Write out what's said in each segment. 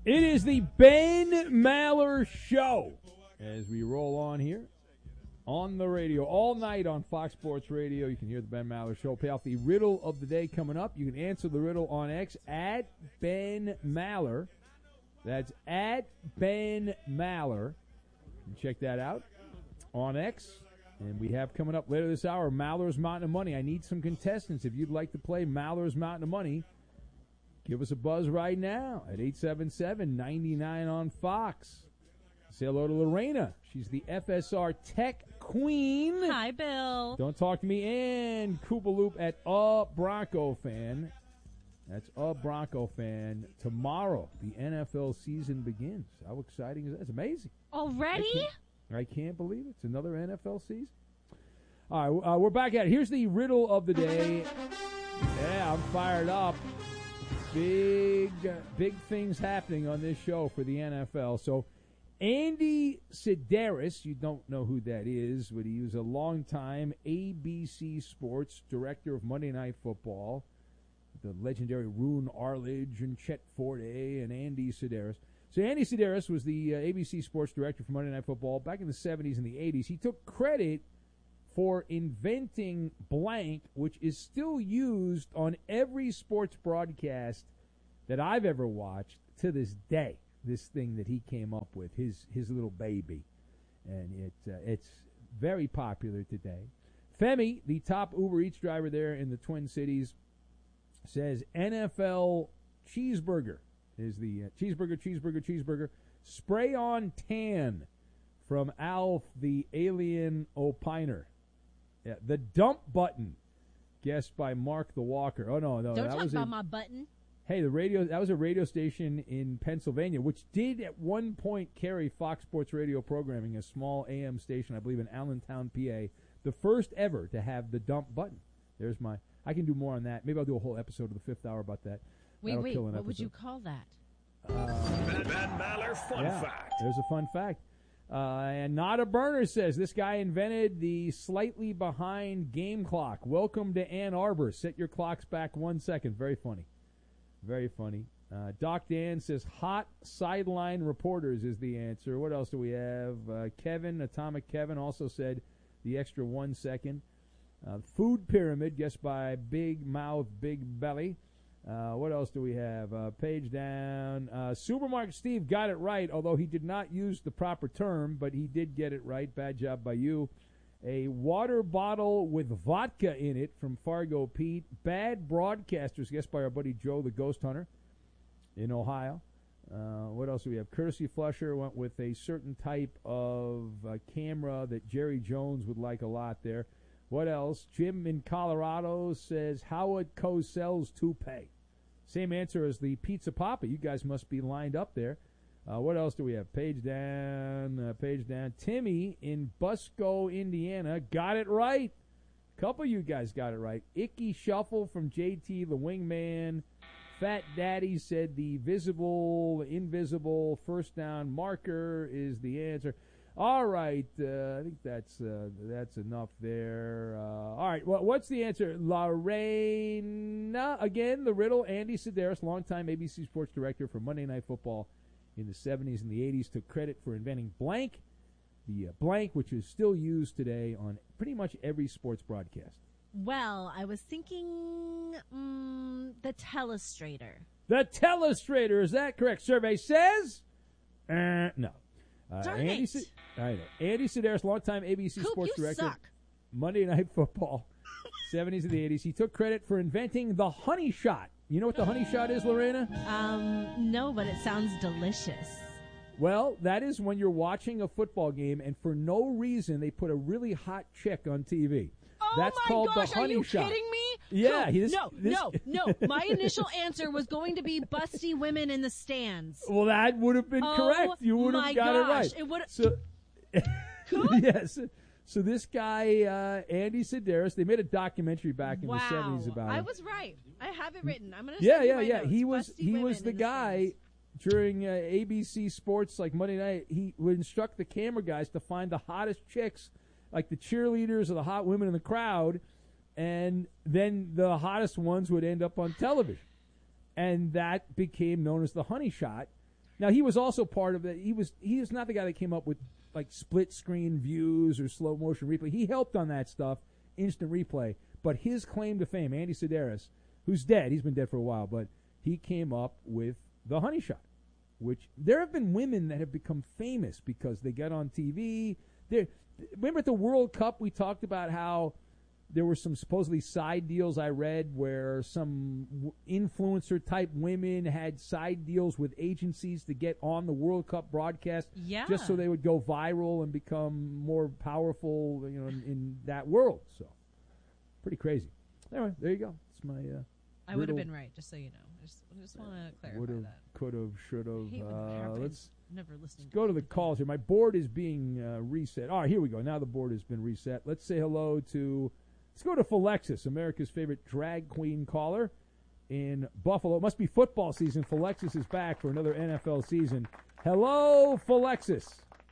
It is the Ben Maller Show as we roll on here on the radio all night on Fox Sports Radio. You can hear the Ben Maller Show. Pay off the riddle of the day coming up. You can answer the riddle on X at Ben Maller. That's at Ben Maller. You can check that out on X. And we have coming up later this hour, Maller's Mountain of Money. I need some contestants. If you'd like to play Maller's Mountain of Money, give us a buzz right now at 877-99 on Fox. Say hello to Lorena. She's the FSR Tech Queen. Hi, Bill. Don't talk to me. And Koopaloop at A Bronco Fan. That's A Bronco Fan. Tomorrow, the NFL season begins. How exciting is that? It's amazing. Already? I can't believe it. It's another NFL season. All right, we're back at it. Here's the riddle of the day. Yeah, I'm fired up. Big things happening on this show for the NFL. So, Andy Sidaris, you don't know who that is, but he was a longtime ABC Sports director of Monday Night Football. The legendary Roone Arledge and Chet Forte and Andy Sidaris. So Andy Sidaris was the ABC Sports director for Monday Night Football back in the 70s and the 80s. He took credit for inventing blank, which is still used on every sports broadcast that I've ever watched to this day. This thing that he came up with, his little baby. And it's very popular today. Femi, the top Uber Eats driver there in the Twin Cities, says NFL cheeseburger is the cheeseburger. Spray on tan from Alf, the alien opiner. Yeah, the dump button, guessed by Mark the Walker. Oh, no. Don't talk about my button. Hey, that was a radio station in Pennsylvania, which did at one point carry Fox Sports Radio programming, a small AM station, I believe, in Allentown, PA. The first ever to have the dump button. I can do more on that. Maybe I'll do a whole episode of the fifth hour about that. Wait, what would you call that? Ben Maller Fun Fact. There's a fun fact. And Not a Burner says, this guy invented the slightly behind game clock. Welcome to Ann Arbor. Set your clocks back 1 second. Very funny. Very funny. Doc Dan says, hot sideline reporters is the answer. What else do we have? Kevin, Atomic Kevin, also said the extra 1 second. Food pyramid, guessed by Big Mouth, Big Belly. What else do we have? Page down. Supermarket Steve got it right, although he did not use the proper term, but he did get it right. Bad job by you. A water bottle with vodka in it from Fargo Pete. Bad broadcasters, guessed by our buddy Joe, the Ghost Hunter, in Ohio. What else do we have? Courtesy Flusher went with a certain type of camera that Jerry Jones would like a lot there. What else? Jim in Colorado says Howard Cosell's toupee. Same answer as the Pizza Papa. You guys must be lined up there. What else do we have? Page down. Timmy in Busco, Indiana, got it right. A couple of you guys got it right. Icky Shuffle from JT, the wingman. Fat Daddy said the invisible first down marker is the answer. All right, I think that's enough there. All right, well, what's the answer? Lorena, again, the riddle. Andy Sidaris, longtime ABC Sports director for Monday Night Football in the 70s and the 80s, took credit for inventing blank, the blank, which is still used today on pretty much every sports broadcast. Well, I was thinking the telestrator. The telestrator, is that correct? Survey says no. Andy Sidaris, longtime ABC Sports director, suck. Monday Night Football, 70s and the 80s. He took credit for inventing the honey shot. You know what the honey shot is, Lorena? No, but it sounds delicious. Well, that is when you're watching a football game and for no reason they put a really hot chick on TV. Oh, That's my called gosh, the honey shot. Are you kidding me? Yeah. No. My initial answer was going to be busty women in the stands. Well, that would have been correct. You would have got it right. It would. So, yes. So this guy, Andy Sidaris, they made a documentary back in the 70s about him. I was right. I have it written. I'm going to Yeah. He was the guy during ABC Sports, like Monday night. He would instruct the camera guys to find the hottest chicks, like the cheerleaders or the hot women in the crowd, and then the hottest ones would end up on television. And that became known as the honey shot. Now, he was also part of it. He is not the guy that came up with like split screen views or slow motion replay. He helped on that stuff, instant replay. But his claim to fame, Andy Sedaris, who's dead, he's been dead for a while, but he came up with the honey shot, which there have been women that have become famous because they get on TV. Remember at the World Cup we talked about how there were some supposedly side deals I read where some influencer-type women had side deals with agencies to get on the World Cup broadcast just so they would go viral and become more powerful, in that world. So, pretty crazy. Anyway, there you go. It's my I would have been right, just so you know. I just want to clarify would've, that. Could've, should've. Let's listening. Go to the calls here. My board is being reset. All right, here we go. Now the board has been reset. Let's say hello to... Let's go to Philexis, America's favorite drag queen caller in Buffalo. It must be football season. Philexis is back for another NFL season. Hello, Philexis.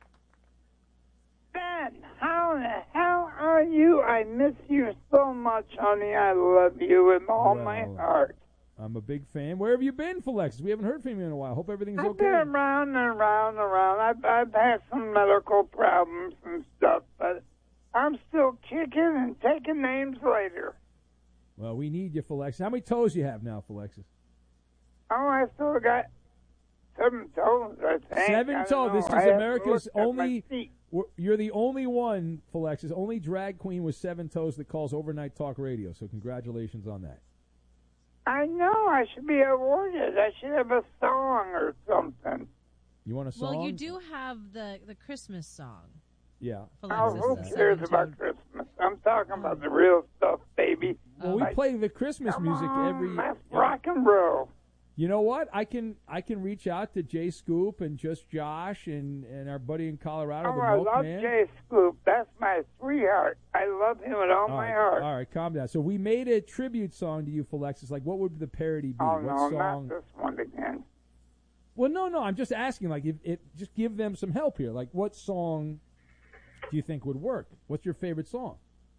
Ben, how the hell are you? I miss you so much, honey. I love you with all my heart. I'm a big fan. Where have you been, Philexis? We haven't heard from you in a while. Hope everything's okay. I've been around and around and around. I've had some medical problems and stuff, but I'm still kicking and taking names later. Well, we need you, Philexis. How many toes you have now, Philexis? Oh, I still got 7 toes, I think. 7 toes. This is America's only... You're the only one, Philexis, only drag queen with 7 toes that calls overnight talk radio. So congratulations on that. I know. I should be awarded. I should have a song or something. You want a song? Well, you do have the Christmas song. Yeah. Who cares about Christmas? I'm talking about the real stuff, baby. Well, we play the Christmas music every... That's rock and roll. You know what? I can reach out to Jay Scoop and Just Josh and our buddy in Colorado, the I Milkman. love Jay Scoop. That's my sweetheart. I love him with all my heart. All right, calm down. So we made a tribute song to you, Philexis. Like, what would the parody be? Oh, what no, song? not this one again. Well, no. I'm just asking. Like, if just give them some help here. Like, what song do you think would work? What's your favorite song?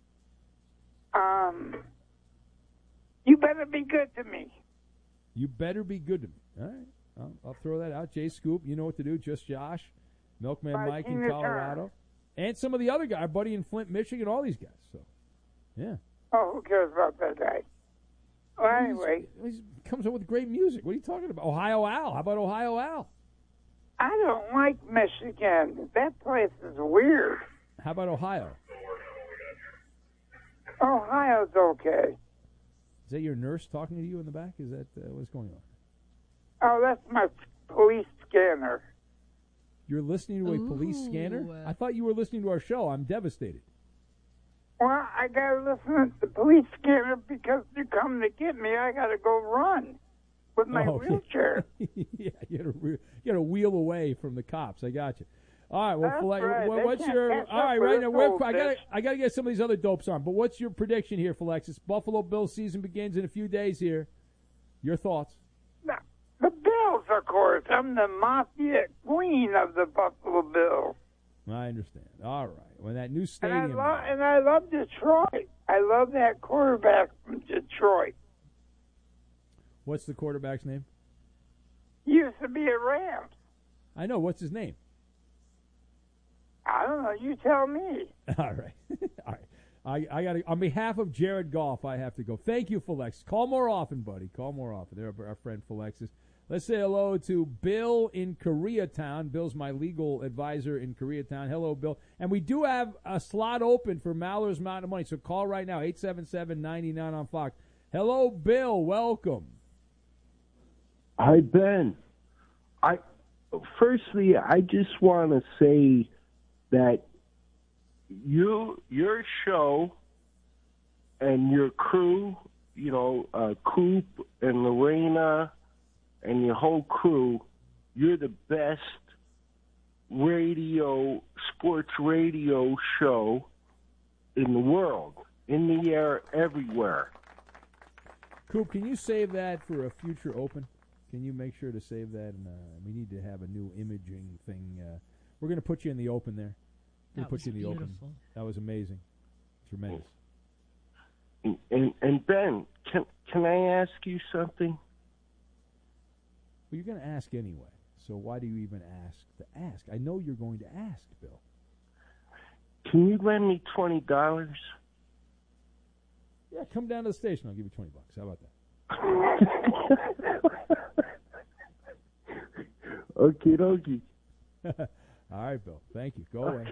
You better be good to me. You better be good to me. All right. I'll throw that out. Jay Scoop, you know what to do. Just Josh, Milkman Mike in Colorado. And some of the other guys, our buddy in Flint, Michigan, all these guys. So, yeah. Oh, who cares about that guy? Well, anyway. He comes up with great music. What are you talking about? Ohio Al. How about Ohio Al? I don't like Michigan. That place is weird. How about Ohio? Ohio's okay. Is that your nurse talking to you in the back? Is that what's going on? Oh, that's my police scanner. You're listening to a police scanner? I thought you were listening to our show. I'm devastated. Well, I got to listen to the police scanner because you come to get me. I got to go run with my wheelchair. Yeah, you got to wheel away from the cops. I got you. All right. Well, right. what's your? All right, right now I got to get some of these other dopes on. But what's your prediction here, Philexis? Buffalo Bills season begins in a few days here. Your thoughts? Now, the Bills, of course. I'm the mafia queen of the Buffalo Bills. I understand. All right. When that new stadium. And I love Detroit. I love that quarterback from Detroit. What's the quarterback's name? He used to be a Rams. I know. What's his name? I don't know. You tell me. All right. All right. I got to, on behalf of Jared Goff, I have to go. Thank you, Philexis. Call more often, buddy. Call more often. They're our friend Philexis. Let's say hello to Bill in Koreatown. Bill's my legal advisor in Koreatown. Hello, Bill. And we do have a slot open for Maller's Mountain of Money, so call right now, 877-99 on Fox. Hello, Bill. Welcome. Hi, Ben. Firstly, I just want to say that your show and your crew, Coop and Lorena and your whole crew, you're the best sports radio show in the world, in the air, everywhere. Coop, can you save that for a future open? Can you make sure to save that? And we need to have a new imaging thing. We're going to put you in the open there. That was beautiful. Open. That was amazing. Tremendous. And Ben, can I ask you something? Well, you're going to ask anyway. So why do you even ask to ask? I know you're going to ask, Bill. Can you lend me $20? Yeah, come down to the station. I'll give you $20. How about that? Okie dokie. All right, Bill. Thank you. Go away.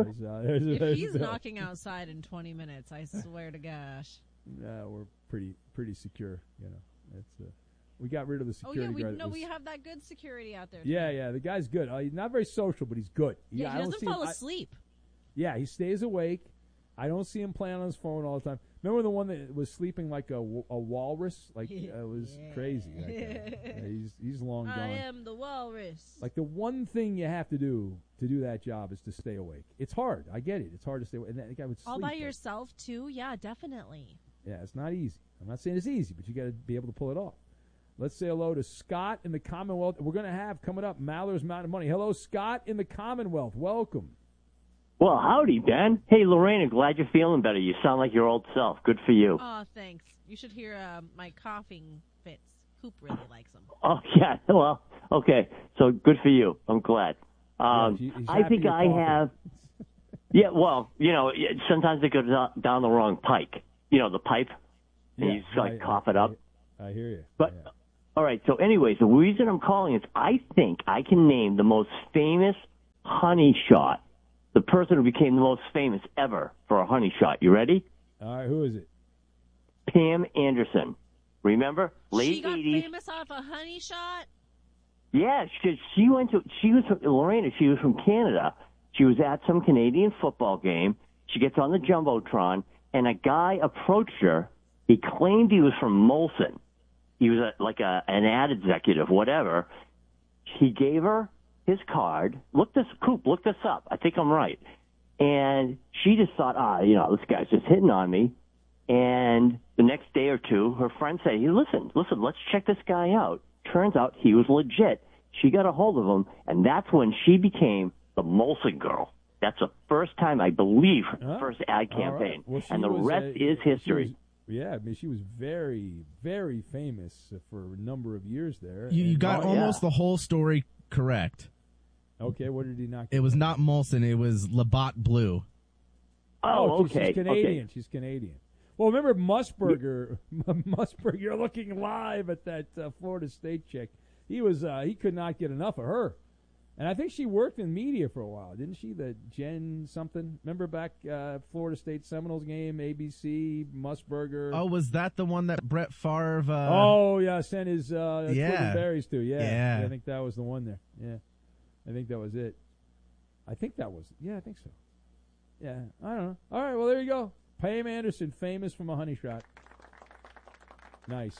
If he's Bill. knocking outside in 20 minutes, I swear to gosh. We're pretty secure. It's we got rid of the security guard. We have that good security out there. Yeah. The guy's good. He's not very social, but he's good. He doesn't fall asleep. He stays awake. I don't see him playing on his phone all the time. Remember the one that was sleeping like a walrus? Like it was crazy. He's long gone. I am the walrus. Like the one thing you have to do that job is to stay awake. It's hard. I get it. It's hard to stay awake. And that guy would sleep. All by yourself too? Yeah, definitely. Yeah, it's not easy. I'm not saying it's easy, but you got to be able to pull it off. Let's say hello to Scott in the Commonwealth. We're going to have coming up Maller's Mountain of Money. Hello, Scott in the Commonwealth. Welcome. Well, howdy, Ben. Hey, Lorena, glad you're feeling better. You sound like your old self. Good for you. Oh, thanks. You should hear my coughing fits. Coop really likes them. Oh, yeah. Well, okay. So good for you. I'm glad. He's I think I have. Yeah, well, sometimes it goes down the wrong pike. The pipe. And you just cough it up. I hear you. But, all right. So anyways, the reason I'm calling is I think I can name the most famous honey shot. The person who became the most famous ever for a honey shot. You ready? All right, who is it? Pam Anderson. Remember? Late She got 80s. famous off a honey shot? Yeah, she was from Canada. She was at some Canadian football game. She gets on the Jumbotron, and a guy approached her. He claimed he was from Molson. He was an ad executive, whatever. He gave her his card. Look this up. I think I'm right. And she just thought, this guy's just hitting on me. And the next day or two, her friend said, hey, listen, let's check this guy out. Turns out he was legit. She got a hold of him, and that's when she became the Molson girl. That's the first time, I believe, first ad campaign. Right. Well, and the rest is history. She was very, very famous for a number of years there. You got almost the whole story correct. Okay, what did he not get? It was not Molson. It was Labatt Blue. Oh, okay. She's Canadian. Okay. She's Canadian. Well, remember Musburger? Musburger, you're looking live at that Florida State chick. He could not get enough of her. And I think she worked in media for a while, didn't she? The Jen something. Remember back Florida State Seminoles game, ABC, Musburger. Oh, was that the one that Brett Favre? Sent his Cleveland Berries to. Yeah, I think that was the one there. Yeah, I think that was it. I think so. Yeah, I don't know. All right, well, there you go. Pam Anderson, famous from a honey shot. Nice.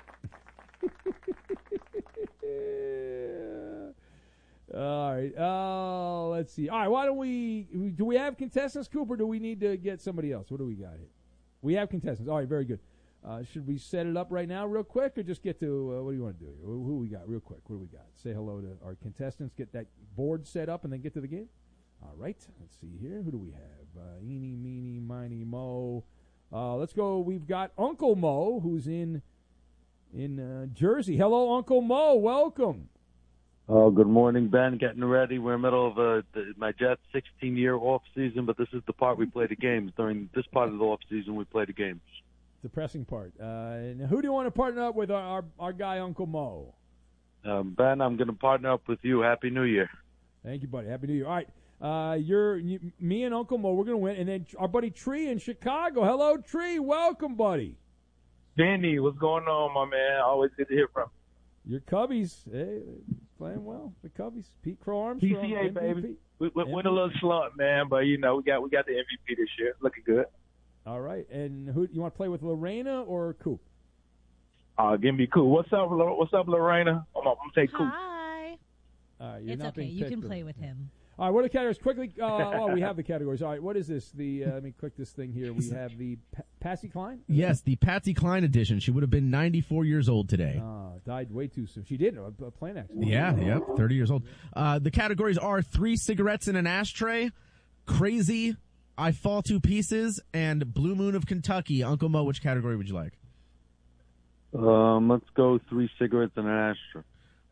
All right. Let's see. All right. Why don't do we have contestants, Cooper? Do we need to get somebody else? What do we got here? We have contestants. All right. Very good. Should we set it up right now real quick or just get to, what do you want to do here? Who we got real quick? What do we got? Say hello to our contestants, get that board set up, and then get to the game? All right. Let's see here. Who do we have? Eeny, meeny, miny, mo. Let's go. We've got Uncle Mo, who's in Jersey. Hello, Uncle Mo. Welcome. Oh, good morning, Ben. Getting ready. We're in the middle of my Jets' 16-year off season, but this is the part we play the games. During this part of the off season, we play the games. Depressing part. And who do you want to partner up with? Our guy, Uncle Mo. Ben, I'm going to partner up with you. Happy New Year. Thank you, buddy. Happy New Year. All right. Me and Uncle Mo, we're going to win. And then our buddy Tree in Chicago. Hello, Tree. Welcome, buddy. Danny, what's going on, my man? Always good to hear from you. Your Cubbies, hey, playing well. The Cubbies. Pete Crow Armstrong. PCA, MVP. baby. We went a little slump, man, but, we got the MVP this year. Looking good. All right. And who you want to play with, Lorena or Coop? Give me Coop. What's up, Lorena? I'm going to take Coop. Hi. It's okay. You can play with him. All right, what are the categories? Quickly, we have the categories. All right, what is this? Let me click this thing here. We have the Patsy Cline? Yes, the Patsy Cline edition. She would have been 94 years old today. Died way too soon. She did, a plane accident. Yeah, 30 years old. The categories are 3 cigarettes in an ashtray, Crazy, I Fall to Pieces, and Blue Moon of Kentucky. Uncle Mo, which category would you like? Let's go 3 cigarettes and an ashtray.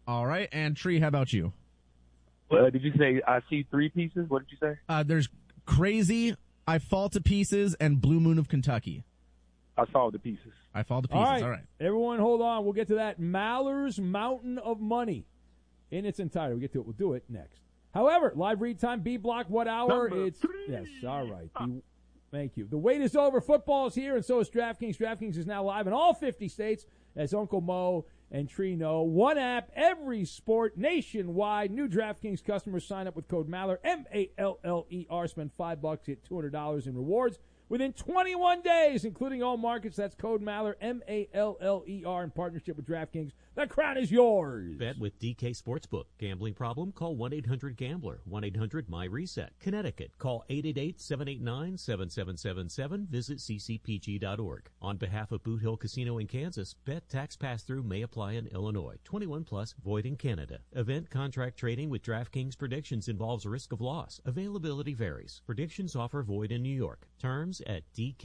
All right. And Tree, how about you? Did you say I see 3 pieces? What did you say? There's Crazy, I Fall to Pieces, and Blue Moon of Kentucky. I saw the pieces. I Fall to Pieces. All right. Everyone, hold on. We'll get to that. Maller's Mountain of Money in its entirety. We'll get to it. We'll do it next. However, live read time, B block, what hour? Number It's 3. Yes, all right. Thank you. The wait is over. Football is here, and so is DraftKings. DraftKings is now live in all 50 states, as Uncle Mo and Tree know. One app, every sport, nationwide. New DraftKings customers sign up with code Maller, M-A-L-L-E-R. Spend $5, get $200 in rewards within 21 days, including all markets. That's code Maller, M-A-L-L-E-R, in partnership with DraftKings. The crown is yours. Bet with DK Sportsbook. Gambling problem? Call 1-800-GAMBLER. 1-800-MY-RESET. Connecticut. Call 888-789-7777. Visit ccpg.org. On behalf of Boot Hill Casino in Kansas, bet tax pass-through may apply in Illinois. 21 plus, void in Canada. Event contract trading with DraftKings Predictions involves risk of loss. Availability varies. Predictions offer void in New York. Terms at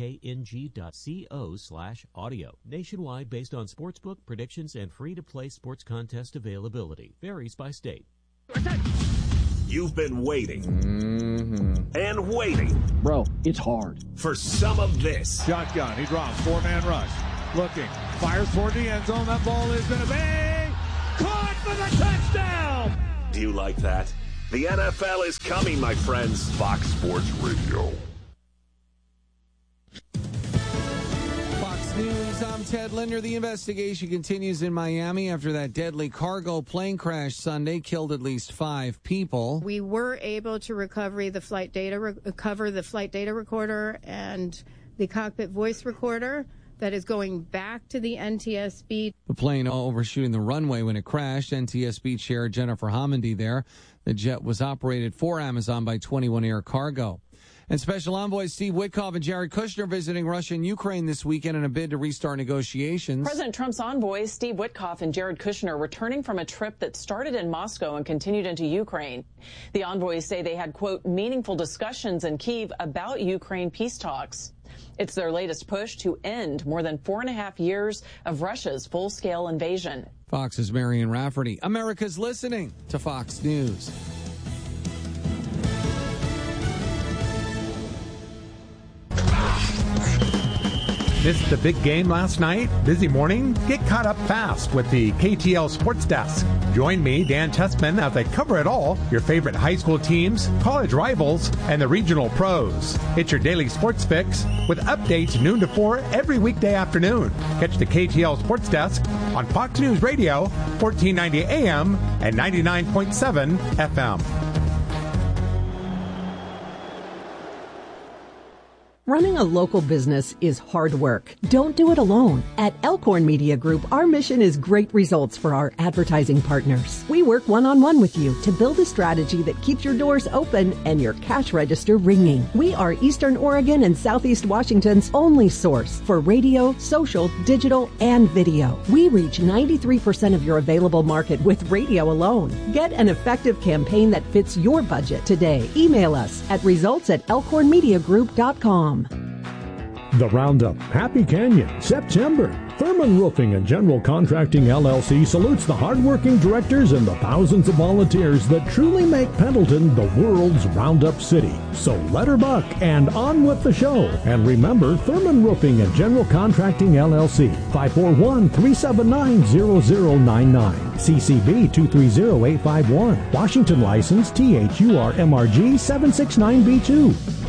dkng.co/audio. Nationwide based on sportsbook, predictions, and free-to-play sports contest availability. Varies by state. You've been waiting and waiting. Bro, it's hard. For some of this. Shotgun. He drops. 4-man rush. Looking. Fires toward the end zone. That ball is going to be caught for the touchdown. Do you like that? The NFL is coming, my friends. Fox Sports Radio. News, I'm Ted Linder. The investigation continues in Miami after that deadly cargo plane crash Sunday killed at least 5 people. We were able to recover the flight data recorder and the cockpit voice recorder that is going back to the NTSB. The plane overshooting the runway when it crashed. NTSB Chair Jennifer Homendy there. The jet was operated for Amazon by 21 Air Cargo. And Special Envoys Steve Witkoff and Jared Kushner visiting Russia and Ukraine this weekend in a bid to restart negotiations. President Trump's envoys Steve Witkoff and Jared Kushner returning from a trip that started in Moscow and continued into Ukraine. The envoys say they had, quote, meaningful discussions in Kyiv about Ukraine peace talks. It's their latest push to end more than 4.5 years of Russia's full-scale invasion. Fox's Marion Rafferty. America's listening to Fox News. Missed the big game last night? Busy morning? Get caught up fast with the KTL Sports Desk. Join me, Dan Tessman, as I cover it all, your favorite high school teams, college rivals, and the regional pros. It's your daily sports fix with updates noon to 4 every weekday afternoon. Catch the KTL Sports Desk on Fox News Radio, 1490 AM and 99.7 FM. Running a local business is hard work. Don't do it alone. At Elkhorn Media Group, our mission is great results for our advertising partners. We work one-on-one with you to build a strategy that keeps your doors open and your cash register ringing. We are Eastern Oregon and Southeast Washington's only source for radio, social, digital, and video. We reach 93% of your available market with radio alone. Get an effective campaign that fits your budget today. Email us at results@resultsmediagroup.com. The Roundup, Happy Canyon, September. Thurman Roofing and General Contracting LLC salutes the hardworking directors and the thousands of volunteers that truly make Pendleton the world's Roundup city. So let her buck and on with the show. And remember, Thurman Roofing and General Contracting LLC, 541-379-0099. CCB 230851. Washington license THURMRG 769B2.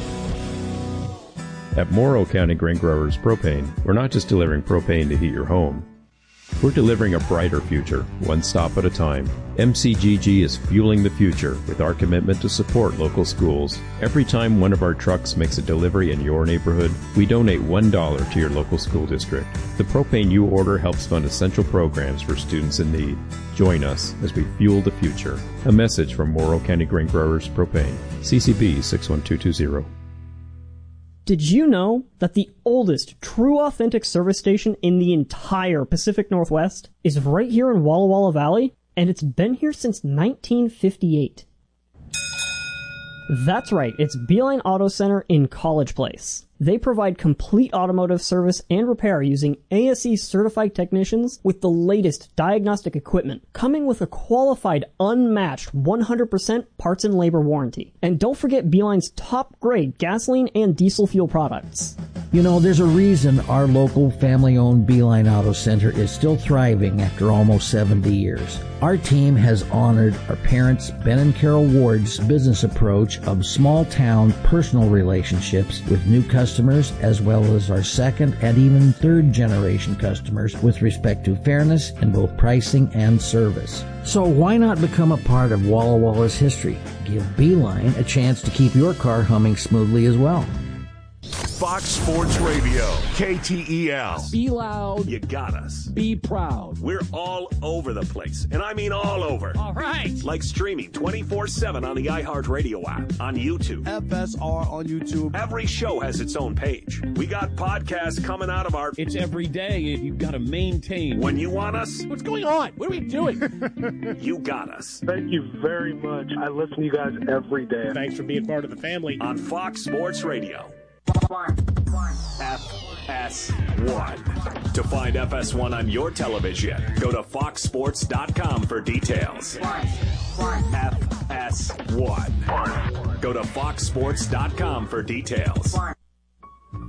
At Morrow County Grain Growers Propane, we're not just delivering propane to heat your home. We're delivering a brighter future, one stop at a time. MCGG is fueling the future with our commitment to support local schools. Every time one of our trucks makes a delivery in your neighborhood, we donate $1 to your local school district. The propane you order helps fund essential programs for students in need. Join us as we fuel the future. A message from Morrow County Grain Growers Propane. CCB 61220. Did you know that the oldest true authentic service station in the entire Pacific Northwest is right here in Walla Walla Valley? And it's been here since 1958. That's right, it's Beeline Auto Center in College Place. They provide complete automotive service and repair using ASE certified technicians with the latest diagnostic equipment, coming with a qualified, unmatched 100% parts and labor warranty. And don't forget Beeline's top grade gasoline and diesel fuel products. You know, there's a reason our local family-owned Beeline Auto Center is still thriving after almost 70 years. Our team has honored our parents, Ben and Carol Ward's business approach of small-town personal relationships with new customers, as well as our second and even third generation customers with respect to fairness in both pricing and service. So why not become a part of Walla Walla's history? Give Beeline a chance to keep your car humming smoothly as well. Fox Sports Radio, KTEL. Be loud. You got us. Be proud. We're all over the place, and I mean all over. All right. Like streaming 24/7 on the iHeartRadio app, on YouTube. FSR on YouTube. Every show has its own page. We got podcasts coming out of our... It's every day. You've got to maintain. When you want us... What's going on? What are we doing? You got us. Thank you very much. I listen to you guys every day. Thanks for being part of the family. On Fox Sports Radio. FS1. To find FS1 on your television, go to foxsports.com for details. FS1. Go to foxsports.com for details.